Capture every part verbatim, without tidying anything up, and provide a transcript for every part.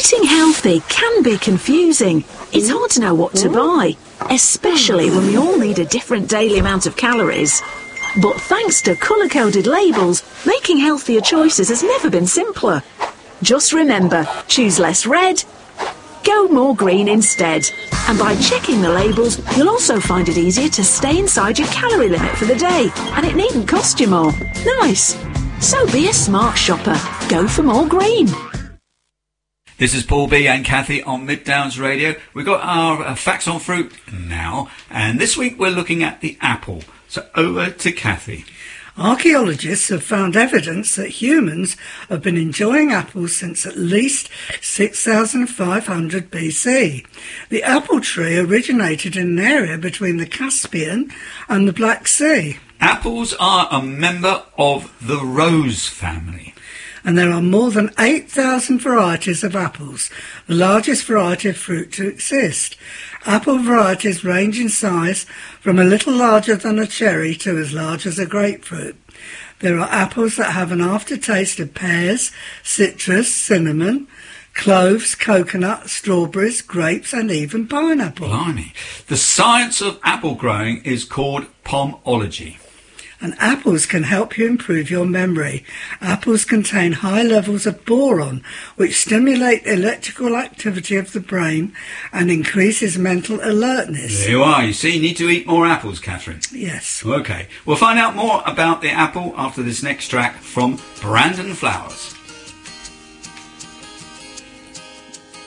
Eating healthy can be confusing. It's hard to know what to buy, especially when we all need a different daily amount of calories. But thanks to colour-coded labels, making healthier choices has never been simpler. Just remember, choose less red, go more green instead. And by checking the labels, you'll also find it easier to stay inside your calorie limit for the day, and it needn't cost you more. Nice. So be a smart shopper. Go for more green. This is Paul B and Kathy on Mid Downs Radio. We've got our uh, facts on fruit now, and this week we're looking at the apple. So over to Kathy. Archaeologists have found evidence that humans have been enjoying apples since at least six thousand five hundred B C. The apple tree originated in an area between the Caspian and the Black Sea. Apples are a member of the rose family. And there are more than eight thousand varieties of apples, the largest variety of fruit to exist. Apple varieties range in size from a little larger than a cherry to as large as a grapefruit. There are apples that have an aftertaste of pears, citrus, cinnamon, cloves, coconut, strawberries, grapes and even pineapple. Blimey. The science of apple growing is called pomology. And apples can help you improve your memory. Apples contain high levels of boron, which stimulate electrical activity of the brain and increases mental alertness. There you are. You see, you need to eat more apples, Catherine. Yes. Okay. We'll find out more about the apple after this next track from Brandon Flowers.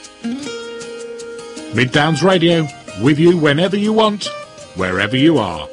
Mid Downs Radio, with you whenever you want, wherever you are.